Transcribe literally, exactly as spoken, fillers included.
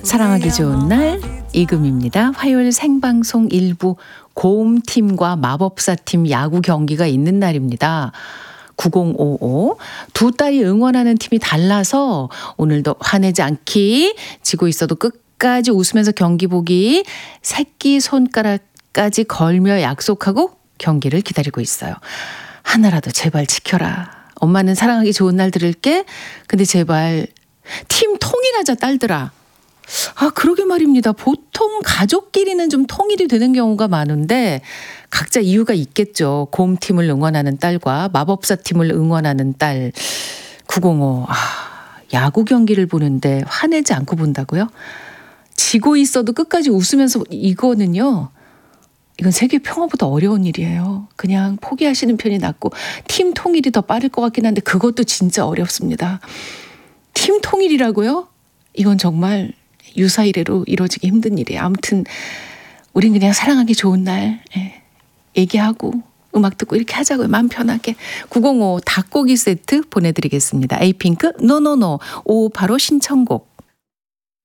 사랑하기 좋은 날 이금입니다. 화요일 생방송 일부 고음팀과 마법사팀 야구 경기가 있는 날입니다. 구공오오 두 딸이 응원하는 팀이 달라서 오늘도 화내지 않기, 지고 있어도 끝까지 웃으면서 경기 보기, 새끼 손가락까지 걸며 약속하고 경기를 기다리고 있어요. 하나라도 제발 지켜라. 엄마는 사랑하기 좋은 날 들을게. 근데 제발 팀 통일하자 딸들아. 아, 그러게 말입니다. 보통 가족끼리는 좀 통일이 되는 경우가 많은데 각자 이유가 있겠죠. 곰팀을 응원하는 딸과 마법사팀을 응원하는 딸. 구공오. 아, 야구 경기를 보는데 화내지 않고 본다고요? 지고 있어도 끝까지 웃으면서, 이거는요, 이건 세계 평화보다 어려운 일이에요. 그냥 포기하시는 편이 낫고 팀 통일이 더 빠를 것 같긴 한데 그것도 진짜 어렵습니다. 팀 통일이라고요? 이건 정말 유사이래로 이루어지기 힘든 일이에요. 아무튼 우린 그냥 사랑하기 좋은 날, 예, 얘기하고 음악 듣고 이렇게 하자고요. 마음 편하게. 구공오 닭고기 세트 보내드리겠습니다. 에이핑크 노노노 오오팔오 신청곡.